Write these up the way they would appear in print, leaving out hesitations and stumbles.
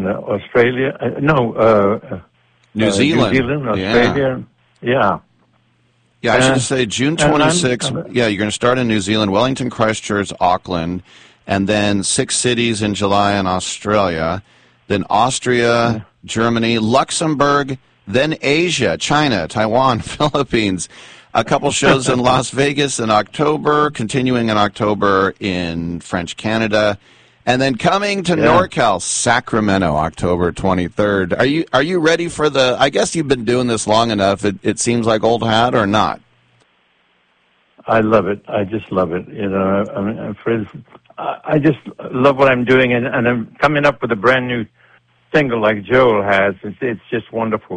in Australia. New Zealand. New Zealand, Australia. Yeah. Yeah, I should say June 26th. Yeah, you're going to start in New Zealand, Wellington, Christchurch, Auckland, and then 6 cities in July in Australia, then Austria, Germany, Luxembourg, then Asia, China, Taiwan, Philippines. A couple shows in Las Vegas in October, continuing in October in French Canada, and then coming to NorCal, Sacramento, October 23rd. Are you ready for the? I guess you've been doing this long enough. It seems like old hat, or not? I love it. I just love it. I just love what I'm doing, and I'm coming up with a brand new single like Joel has. It's just wonderful.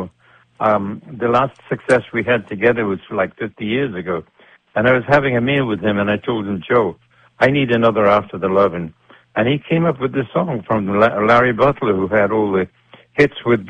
The last success we had together was like 50 years ago, and I was having a meal with him, and I told him, Joe, I need another After the Lovin'. And he came up with this song from Larry Butler, who had all the hits with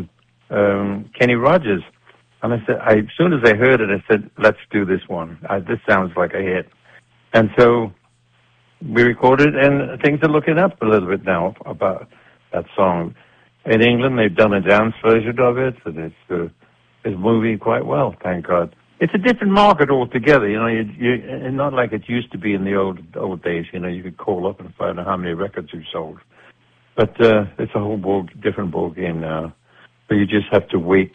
Kenny Rogers. And I said, as soon as I heard it, I said, let's do this one. This sounds like a hit. And so we recorded, and things are looking up a little bit now about that song. In England, they've done a dance version of it, and it's moving quite well, thank God. It's a different market altogether. You're not like it used to be in the old days. You could call up and find out how many records you sold. But it's a whole different ball game now. But you just have to wait.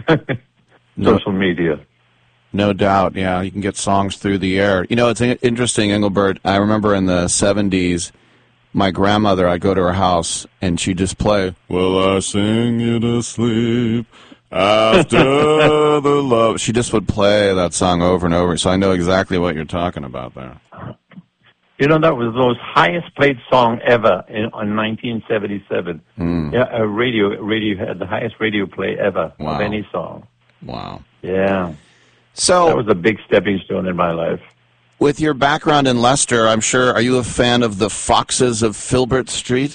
Social media. No doubt, yeah. You can get songs through the air. It's interesting, Engelbert. I remember in the 70s, my grandmother, I'd go to her house, and she'd just play, "Will I sing you to sleep after the love?" She just would play that song over and over, so I know exactly what you're talking about there. That was the most highest played song ever in 1977. Yeah, radio had the highest radio play ever of any song. Wow. Yeah. So that was a big stepping stone in my life. With your background in Leicester, I'm sure, are you a fan of the Foxes of Filbert Street?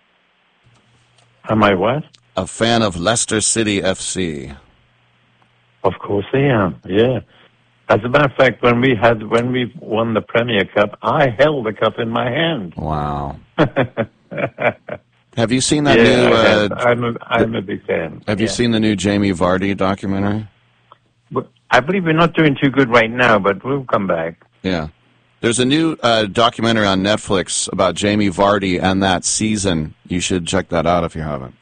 Am I what? A fan of Leicester City FC. Of course I am, yeah. As a matter of fact, when we won the Premier Cup, I held the cup in my hand. Wow. Have you seen that new... I'm a big fan. Have you seen the new Jamie Vardy documentary? I believe we're not doing too good right now, but we'll come back. Yeah. There's a new documentary on Netflix about Jamie Vardy and that season. You should check that out if you haven't.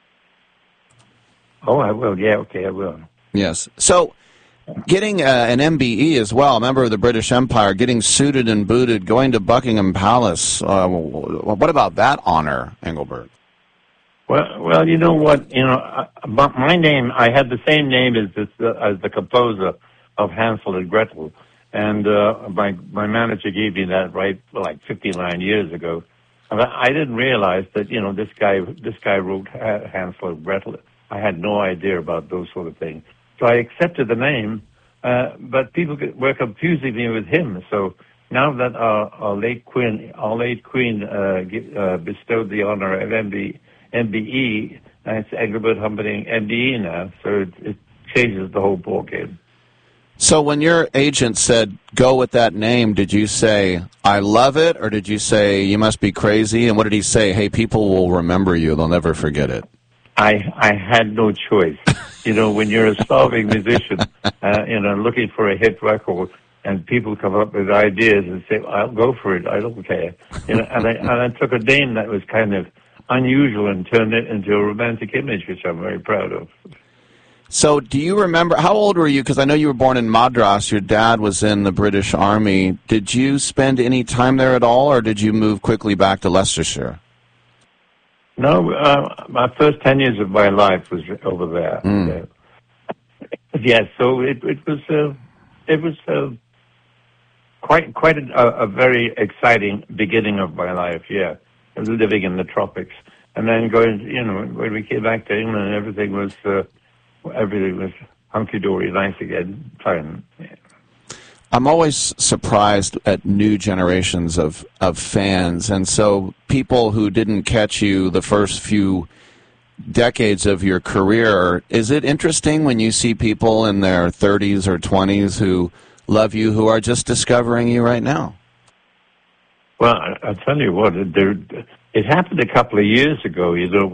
Oh, I will. Yeah, okay, I will. Yes. So, getting an MBE as well, a member of the British Empire, getting suited and booted, going to Buckingham Palace. What about that honor, Engelbert? Well, you know what? My name, I had the same name as the composer of Hansel and Gretel. And my manager gave me that right like 59 years ago. And I didn't realize that, this guy wrote Hansel and Gretel. I had no idea about those sort of things. So I accepted the name, but people were confusing me with him. So now that our late queen bestowed the honor of MBE, it's Engelbert Humperdinck MBE now. So it changes the whole ballgame. So when your agent said, go with that name, did you say, I love it, or did you say, you must be crazy? And what did he say? Hey, people will remember you. They'll never forget it. I had no choice. When you're a starving musician, looking for a hit record, and people come up with ideas and say, I'll go for it. I don't care. And I took a name that was kind of unusual and turned it into a romantic image, which I'm very proud of. So do you remember, how old were you? Because I know you were born in Madras. Your dad was in the British Army. Did you spend any time there at all, or did you move quickly back to Leicestershire? No, my first 10 years of my life was over there. Mm. Yes, so it was quite a very exciting beginning of my life. Yeah, I was living in the tropics, and then going. When we came back to England, everything was hunky dory, nice again. Fine. Yeah. I'm always surprised at new generations of fans, and so people who didn't catch you the first few decades of your career, is it interesting when you see people in their 30s or 20s who love you, who are just discovering you right now? Well, I'll tell you what, it happened a couple of years ago,